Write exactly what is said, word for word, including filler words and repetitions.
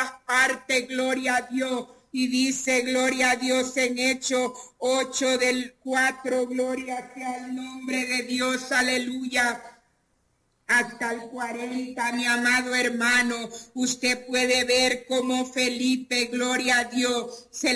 segunda parte, gloria a Dios. Y dice, gloria a Dios, en Hechos ocho del cuatro, gloria sea el nombre de Dios, aleluya. Hasta el cuarenta, mi amado hermano, usted puede ver cómo Felipe, gloria a Dios, se